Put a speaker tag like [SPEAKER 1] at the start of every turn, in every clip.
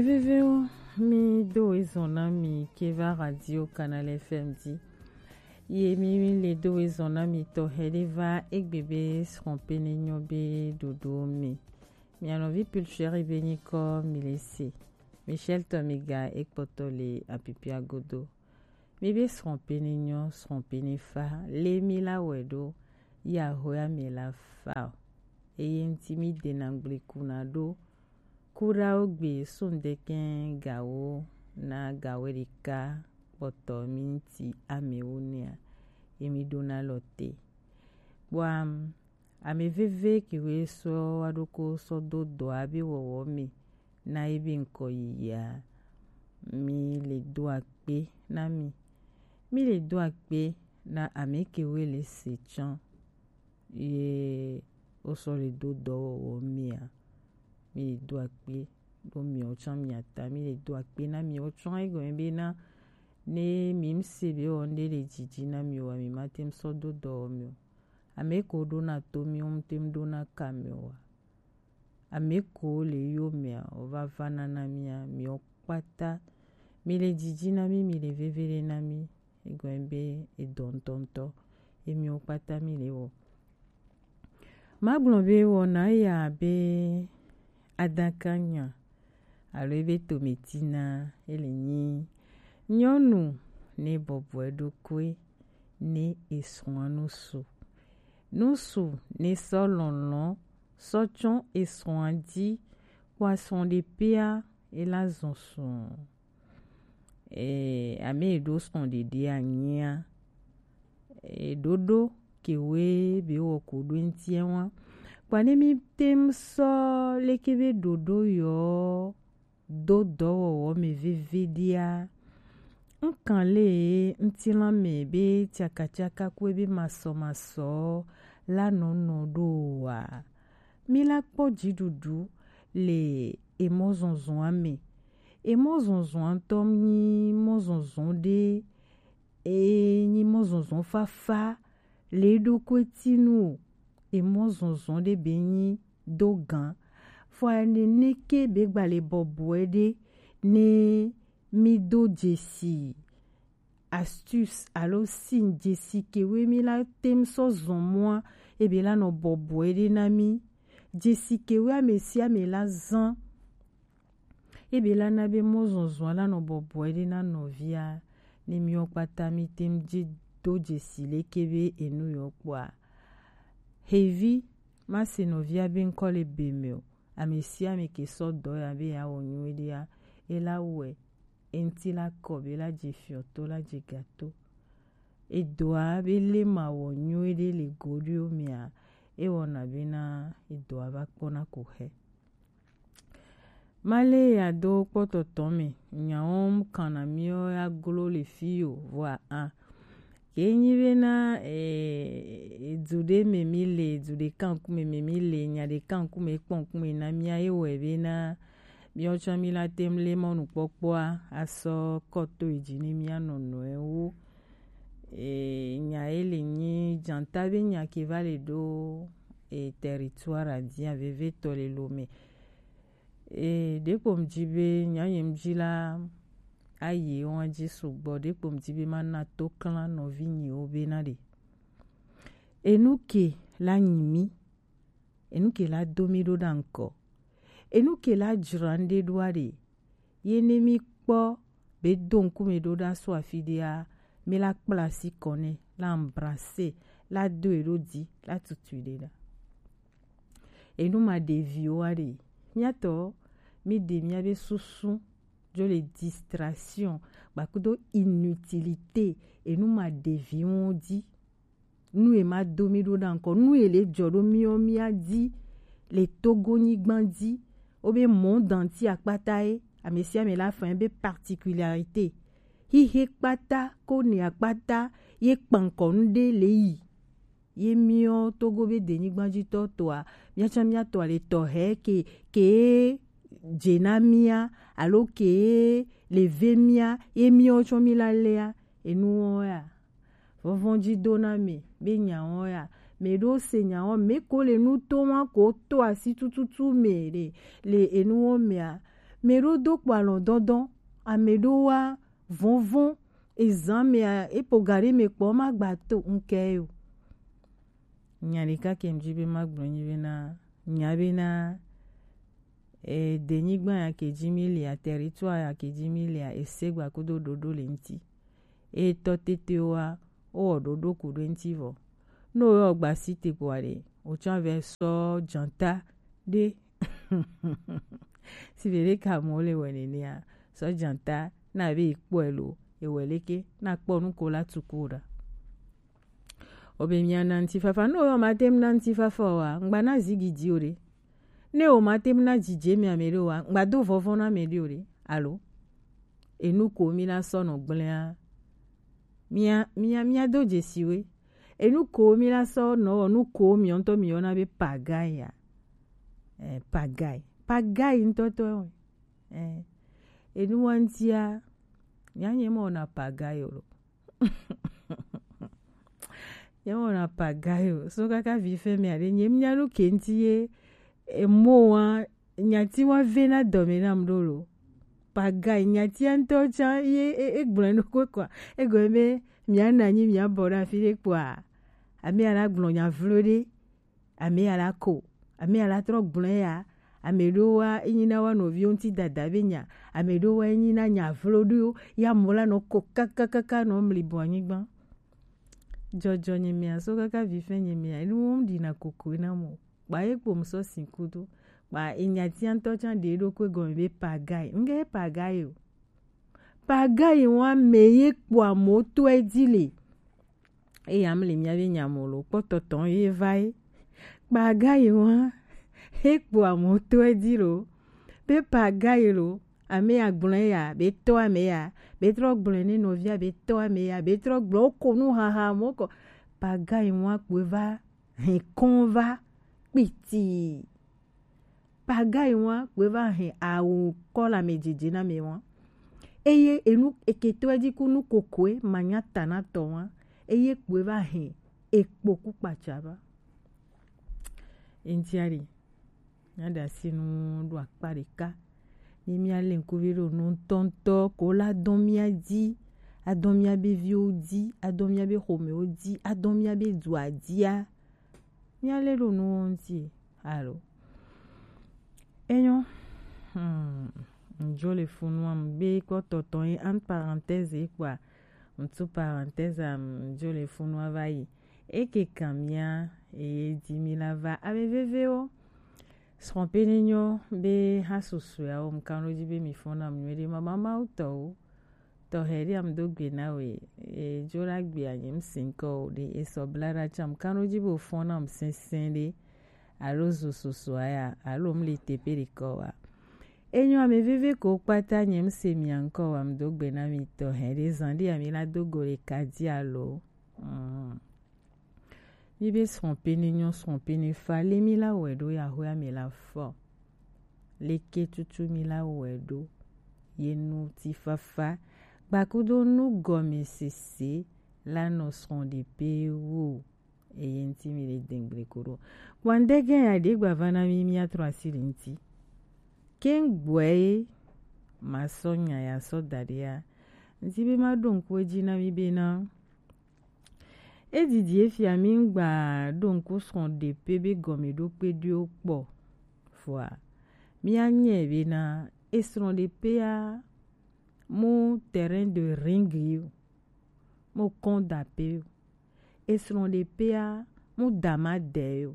[SPEAKER 1] Viveo mi do izona mi keva radio Canal FM di. Ye mi le do izona mi to hedeva egbebe srompene nyobe dodo mi. Mi anovi pulchere beniko mi lese. Michel Tomiga ekpotole apipi agodo. Mi be srompene nyo srompene fa le mi la wedo ya hoya mi la fa. Eye ntimi denangle kunado. Kura ogbe sondeken gawo na gawerika poto minti ameonea emi dona lote bwam ameveve kiwe so adoko so dodo abi wowo mi na ibi nko ya mi le do akpe na mi le do akpe na amekewe le sechan ye oso le dodo wowo mi ya mi le do akpe do mi ochan mi ata mi le do akpe na mi ochan ego ebe na ne mi msebe onde le jiji na mi wa mi matem so do mi ameko do na to mi omtem do na kamewa ameko le yo mi ova vana na mi okpata mi le jiji na mi le vevere na mi ego ebe edontonto mi okpata mi le wo maglonbe wo na ya be adakanya alo ebe tometina elenyi nyonu ne bobo edokwe ne esron nusu ne solonlon sochon esron di poisson de pia et la zonson ame edo son de anya dodo kewe be wokodo ntiewa Kwane mi tem so lekebe dodo yo dodo wo me vividia nkanle ntila me be chaka kwebe maso la nono do wa mi la po jidudu le emozonzon ame emozonzon tom ni mozonzon de ni mozonzon fafa le do kwetinu emozonzon de benyi dogan fwa ne ke be gbale boboede ne mi do jesi astuce alo sin jesi kewe mi la tem so zonmoa ebe la no boboede na mi jesi kewe amesi ame la zan ebe la na be mozonzon la no boboede na novia ne mi okpata mi tem do jesi le kebe enu yokwa heavy masi novia ben kole bemeo amesi ameke so do ya be ya onywede ya ela we enti la kobe la je fioto la je gato edoa be le ma onywede le gorio mia wona bena edoa ba kpona kohe male ya do pototome nyaom kana mio ya glo le fio wa kenyi bena zude memile zude kankume memile nyade kankume kponkume na mia ewe bena miocha mila temle monu pokpoa aso koto ejini mia nono ewo nya ele nyi janta be nya ki vale do territoire adi aveve tole lome depo mjibe nya yemjila aye on ji sugbo depo mjibe mana to klan no vinyi obenade enuke la nyimi enuke la domido danko enuke la jrande douade yenemi kpo be donku me do da so afidia me la plasi kone la embrasser la do erodi la tutuide da enu ma devio ade nyato mi de mi abe susu jo les distractions bakudo inutilité et nous ma devions dit nous et ma domido danko nous et les jodo mi a dit les togoni gbandi obe monde entier akpatae amesia me la fin be particularité hi hekpata ko ne akpata ye kpankonde leyi ye mio togo be deni gbandi to toa miacha mia to le to he ke jenamia alo ke levemia emio chomila lea enuoya vovonji doname be nyaoya me do se nyao me ko le nu to wa ko to asi tututu me le enuo mea Mero do kwalo dodon. Amedo wa vonvon. Ezame epogare me kpo magbato nkeyo. Nyalika kemjibe magbronyibe na nyabe na denyigba ya kejimili ya territoire ya kejimili ya esegba kudo dodo lenti. Totetewa o dodo kudo enti vo. No yo gba site poare. O chanve so janta de. Si vere ka mole wenene ya. So janta na be ikpoelo. Eweleke na kponu kola tukura. Obe miana ntifafa. No yo matem na ntifafa wa. Ngba na zigi diore. Ne o matem na jije mi amere wa. Ngba do vovon na mediore. Alo. Enu ko mi na sono gblea. Mia do jesiwe. Enu ko mi na sono. Nu ko mi onto mi ona be pagaya. Pagay. Pagay ntoto. Enu wantia. Nyanye mo na pagayo. Nyamo na pagayo. So kaka vife mi ale. Nyemnyanu kentiye. Moa. Nyati wa vena domina mdolo. Pagay. Nyati antocha. Ye gblenu kwa. Gweme. Miana nyi miabora file kwa. Ame ala glonya vlode. Ame ala ko. Ame ala trok blenya. Amedowa inyina wa novionti dadabenya. Amedowa inyina nya vlodu. Ya mola no kokakakaka no mlibu anyigba. Jojo nyemia. So kaka vife nyemia. Inu mdi na koko ina mo. Ba ekpo mso sinkudu. Ba inyati antocha dedo kwe gombe pagay. Nge pagayo. Pagay wa meye kwa moto edile. Yamle miabe nyamolo. Pototon ye vai. Pagay wa. Ekpo amoto ediro. Be pagaylo. Ame agblen ya. Be to ame ya. Be trok blene novia. Be to ame ya. Be trok bloko nu haha moko. Pagay wa kweva. Konva. Piti. Pagay wa kweva. Au kola mejiji na mewa. Eye enu eketo ediku nu kokwe. Manyata na towa. Eye kweva. Ekpo kupachaba. Entiari. Yada sinu do akparika. Ni mi ale nkuviro non tonto. Ko la domia di. Adomia be vio di. Adomia be homeo di. Adomia be dua dia. Mi ale do no onti. Alo. Enyo. Njole funwa mbe kwa toton en parenthèse kwa. Mtu parenthèse njole funwa vai. Eke kamia. E dimila va. Ave veveo. Srompinyo be hasusu ya mkano jibe mifona mwede mama uto to heri amdogbe nawe jora gbe anyim sinko de esoblara cham kano jibe fona msensende alozo soso aya alom le teperiko wa enyo ameveve ko pata nyem semianko wa mdogbe na mi to heri zandi amila dogore kadi alo Ibe srompene nyon srompene fa le mila wedo ya hoya mila fo. Leke tutu mila wedo. Yenu tifafa. Bakudo nu gome sese. La no son de pe wo. E yenti mile dengre kuro. Wandege ya degba vana mimi ya 3 silinti. Ken gwe masonya ya so daria. Ntibe madon kweji na mibe na. E didie fia mingba donc son de pebe gomedo pedio po fois mi anye bina estron de pea mon terrain de ring mo konda pe estron de pea mo dama de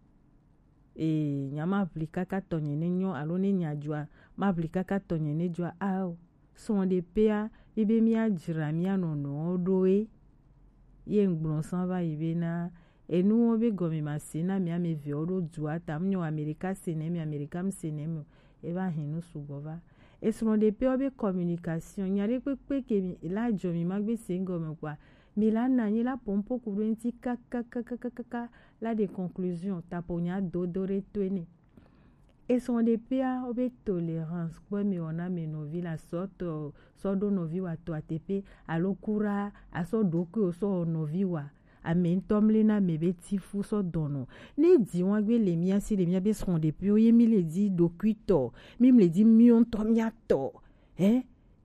[SPEAKER 1] nyama aplika ka tonyene nyo alone nyajua ma aplika ka tonyene jua son de pea ibe mi ajira mi anono doe ye ngbron san va ibena enu obe gomi masina mi ame vioro duata mnyo Amerika sene mi Amerika msene mi eba hinu sugova esron de pe obe communication nyare pepe ke mi la jomi magbe singo me kwa mi la nanyi la pompo kurenti kaka la de conclusion taponya dodore twene esron de pe obe tolérance kwa mi ona me novi la sodo novi wa to atepe alokura aso doku so novi wa amen tomle na mebe tifu so dono ne di wan gbe le mia si le mia be son depuis o ye mi le di dokuito mi me le di mion to mia to et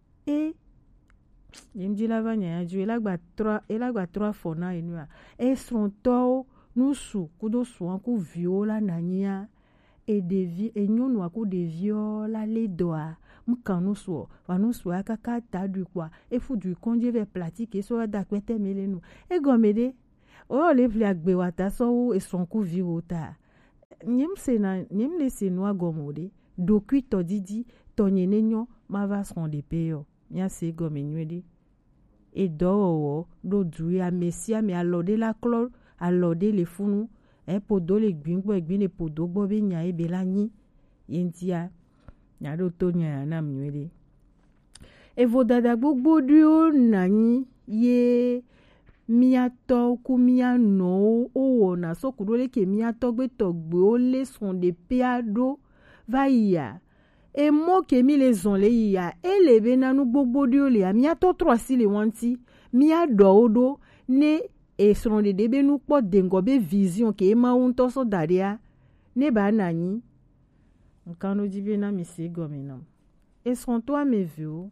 [SPEAKER 1] il me dit la vanya ju ela gba 3 fona enua e son to nu su kudo su an ku viola nania e devi e nyonu aku de viola le doa mkanu so wanu so akaka ta du kwa e fu du konje ve pratique so da kwete melenu e gomede o le pli agbe wata so e son ku viota nyem le se no gomode dokui to didi to nyenenyo ma va son de peyo nya se gomenwede e do do du ya mesia me alode la clore alode le funu e podo le gbingbo egbin le podo gbo be nya e be la yin yentia nya do to nya na mnwede e vodada gbogbo du o nani ye miato ku mia no o na so ku do le ke miato gbe to gbe o le son de peado va ya e mo ke mi le zon le ya e le be nanu gbogbo du o le a miato 3 si le wanti mia do odo ne e son de be nu po dengo be vision ke ma un to so daria ne ba nani nkano jibe na mi se gomena e son to me vu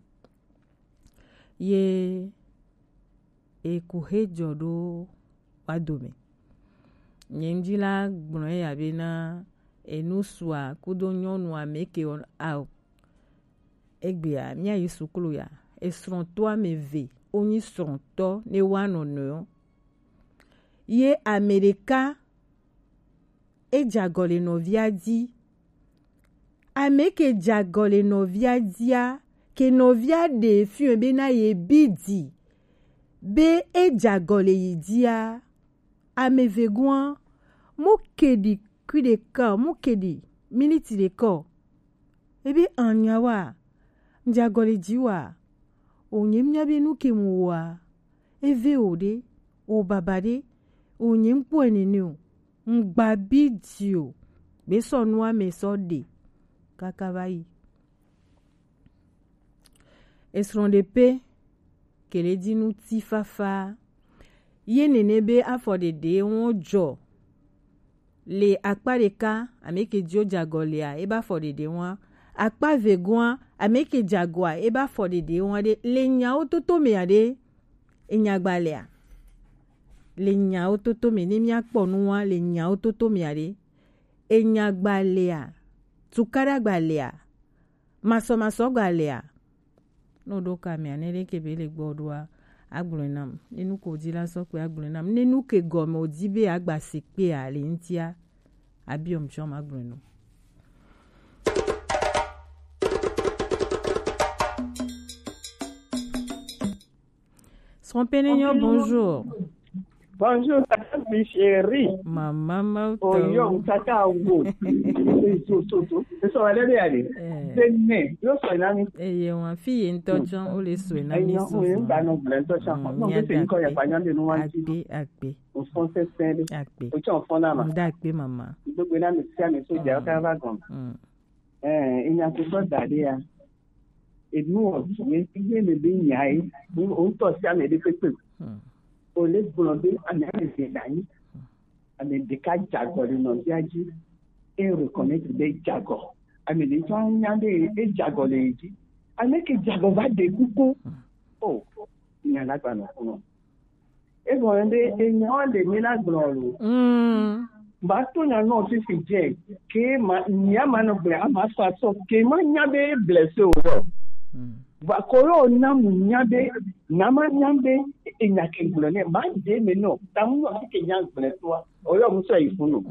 [SPEAKER 1] ye e kuhe jodo wadome nyendila gbon ya be na enu swa kudo nyonu ameke on au egbia mia yisukulu ya e son to me ve oni son to ne wano no ye Amerika e jagole no viadi ameke jagole no viadia ke no via de fu be na ye bidi be e jagole yidia amevegwan mokedi kui de ka mokedi miniti de ko ebe anyawa jagole jiwa onye mnyabe nuke muwa eve ode o babade onye mpo enenu ngba bidio be so nwa me so de kakavayi esron de pe kele dinu ti fafa ye nenebe afode de won jo le akpareka ameke dio jagolea e ba fode de won akpa vegwan ameke jagwa e ba fode de won de le nya ototo me ade enyagbalea le nya ototo me ni mi apo nu wa le nya ototo me ade enyagbalea tukara gbalea maso gbalea no do ka me anele ke be le gbodwa agbulunam ninu ko di la so pe agbulunam ninu ke gomo odibe agba se pe ale ntia abiom chom agbulunam Son Pénignon, bonjour.
[SPEAKER 2] Bonjour, tata mi chérie.
[SPEAKER 1] Maman,
[SPEAKER 2] Oyo, tata wo. So ale de ale. Denne, yo so na mi.
[SPEAKER 1] Eh, on fille ntochon o le so na mi so.
[SPEAKER 2] Oyo, ba no blen tochon. No be se nko ya panyan de no wan ti.
[SPEAKER 1] Agbe.
[SPEAKER 2] O fon se sende.
[SPEAKER 1] Agbe.
[SPEAKER 2] O chon fon na ma.
[SPEAKER 1] Agbe mama.
[SPEAKER 2] Gbogbo na mi sia mi so je o ka ba gan. Iyan ko so dade ya. Edmu o ye le be nyai. O to sia me de pepe. O le gbọ́dọ̀ àmì àmì dání àmì dèka jagọ lè nà bí ají èrò kọ̀nẹ́tì lè jagọ àmì lè tó ń yá lè jagọ lè jí àmì kì jagọ bá dé kúkú ó ìyàn lágbàna fún wọn. Egbon ndé èèyàn lè ní lágbàna rò. Bá tó yàn náà ti fi jẹ ké ìyá máa nà bẹ̀rẹ̀ àmà sọ àtọ ké má nyá bẹ́ blẹ̀sẹ̀ òwò. Bakoro namu nyabe nama nyambe enyake gbulone ma de me no tamu no ke nyagbule to oyo muso ifunu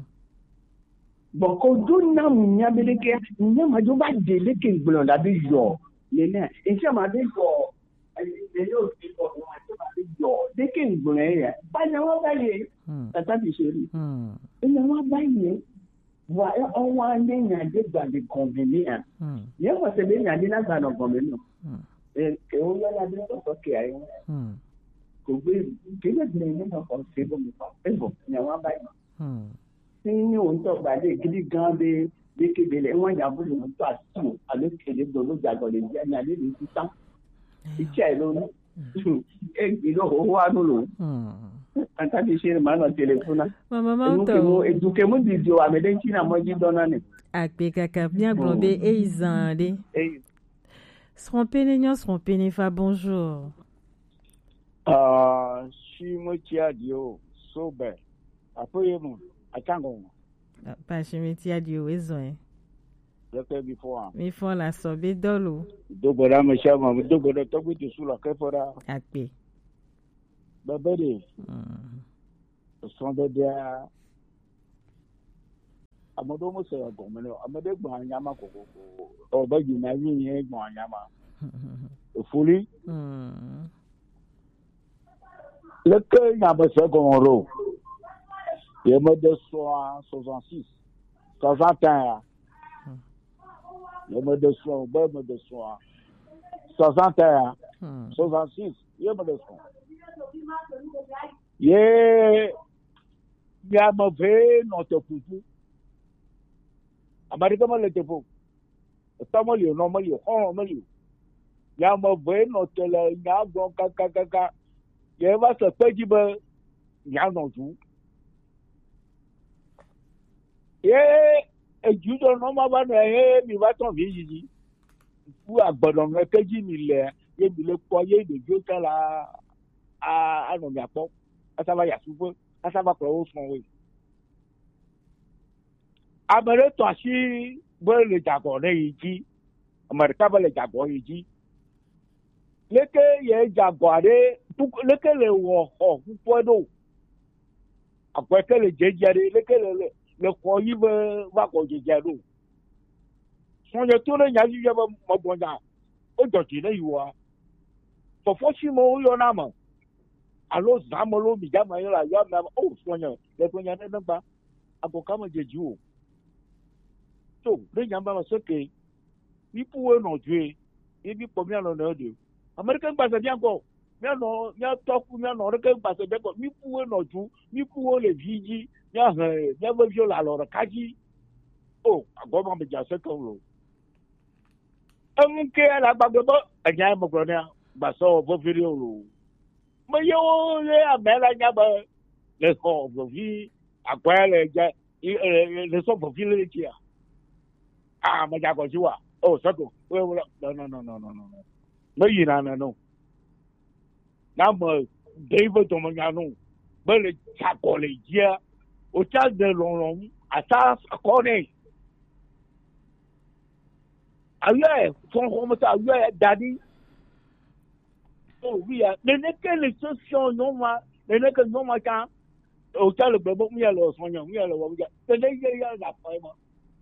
[SPEAKER 2] boko du namu nyabe de ke nyama jo ba de le ke gbulon da bi yo le na ense ma de yo le yo ti ko ma jo ba de yo de ke gbulone ya ba nya wa ba ye tata bi seri nya wa ba ye wa e on wa ne nya de gba de convenient ye ko se be nya de na gba no convenient que o ya la de to que hay ko be que le de no ko se bo mi pa e bo nya wa ba yi ni o to ba de gidi gan be ke be le won ya bu no to asu ale ke de do lo jago le je nya le ni tan iche lo ni e gbi lo ho wa no lo Anta di chéri ma no téléphone.
[SPEAKER 1] Maman
[SPEAKER 2] to eduke mu di dio ameden china mo ji dona ne.
[SPEAKER 1] Akpe kaka bien globé et izande. Seront bonjour.
[SPEAKER 3] Si mo tia dio sobe. Apoye mo atango.
[SPEAKER 1] Pas je tia dio ezon.
[SPEAKER 3] Depuis before.
[SPEAKER 1] Mi font la sobe dolo.
[SPEAKER 3] Dogora me chama, dogora to bi su la ke fora.
[SPEAKER 1] Akpe.
[SPEAKER 3] Babede. Son de dia. Amodo mo se agomelo, amede gba nyama kokoko. O ba ji na yin yen gba nyama. Ofuli. Le que n'a pas ce qu'on ro. Il me de 66. 61. Il me de 61. 66. Il me de Ye ya me ve notre poutou. America me le tepo. Estamos le no me yo, me ya me ve notre le ya bon kaka. Ye va se peji be ya no ju. Ye ju do no ma ba na he mi va ton vi fu agbodon me keji mi le ye mi le po ye de jo kan la a no mi apo asa ba ya supo asa ba ko son we abere to si bo le jago ne yi America ba le jago yi leke ye jago ade leke le wo ho pupo do akweke le jejere leke le ko yi ba ko jejere so je to le nya yi ba mo bonja o do ti le yiwa fofo si mo yo na mo alo zamolo mi jama yo la yo na o so nya le to nya na ba akoka mo jeju o so le nya ba so ke ipu we no dwe ibi po mi ano na de American pass bien ko mi ano mi top mi ano re pass bien ko mi pu we no ju mi pu we le viji ya he ya ba vio la lo kaji o agoma me ja se ko lo ke ala ba go anya mo gro na ba so vo video lo me yo le amela nya ba le ko vo vi akwa le ja le so vo vi le kia ma ja ko jiwa o so ko no me yina na no na mo David to mo nya no be le cha ko le dia o cha de long asa ko ne aye son comme ça aye daddy oh oui mais n'est que les sociaux non ma mais n'est que non ma quand au cha le bebo mi ya lo son yan mi ya lo wa ya de ya la fa ma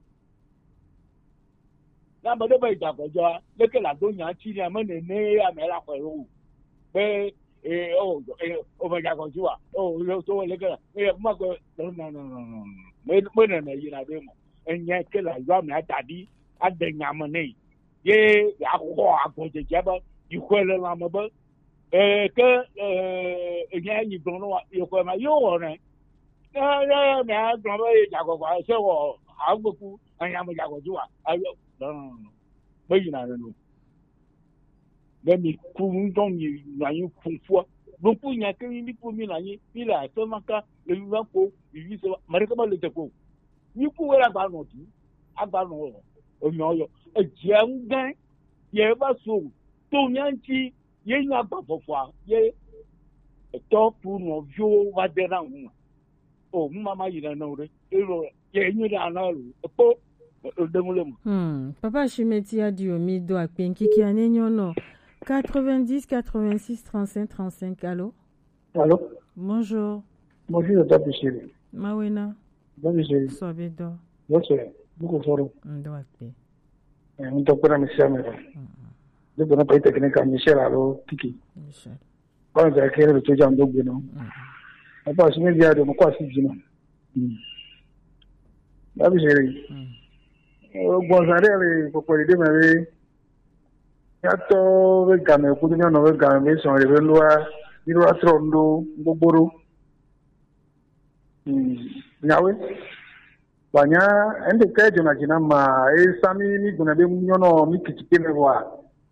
[SPEAKER 3] na mo de ba ja ko jo le que la do nya chi ni ma ne ya me la ko ro be o ba ja ko ju wa o lo so le que ma ko no me ne yi na de mo enye que la yo me daddy adenyamane ye ya ko agoje jaba ikwele la maba ke nya ni dono yo ko ma yo ne me a dono ye jago kwa se wo agboku anya mo jago juwa ayo no me yina no me mi ku ndon ni na yin funfua bo ku nya ke ni pu mi na yin ni la so maka le yu ko yi se mari ka ba le te ko ni ku wera ba no ti agba no oyo ejian ye ba so to nyanchi ye nya ba fofo ye to pu no vio va de na o mama yina no re ero ye nyu da na lu po de mulem
[SPEAKER 1] papa Chimeti a dit au mido a penkiki anenyo no 90 86 35 35 allô bonjour
[SPEAKER 4] Dr. Chéri
[SPEAKER 1] mawena
[SPEAKER 4] bonjour chéri
[SPEAKER 1] sobedo
[SPEAKER 4] bonjour beaucoup fort
[SPEAKER 1] ndo akpe
[SPEAKER 4] un docteur Michel de bonne paix technique Michel allo Kiki
[SPEAKER 1] Michel
[SPEAKER 4] quand j'ai créé le projet en double non papa je me dis à de quoi si dino Dr. Chéri bon ça les pour aider mais yato we game ku ni no we game so re lwa ni lwa trondo gbogboro nyawe banya ende ka jona jina ma sami ni guna be nyono mi kitike le wa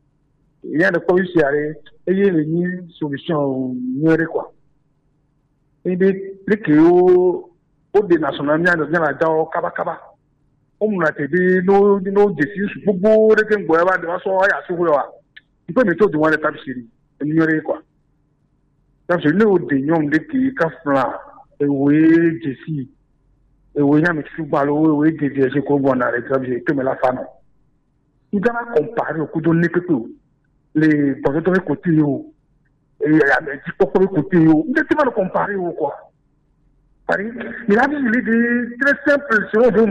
[SPEAKER 4] ya de ko isiare eye le ni solution nyere kwa les qui au des nationales, il y a la kaba. On a été nos décisions, beaucoup de gens qui ont été il peut mettre devant les tables séries. Ignorer quoi. Donc, je n'ai pas de nom de qui là. Et oui, Jessie. Et oui, il y a mes sous-ballots, oui, des vieux qu'on voit dans les tables, que me la femme. Nous devons comparer au coup de nez que tout. Les professeurs côté, et il y a des petits côté, nous devons comparer ou quoi. Il a dit, il est très simple, si on veut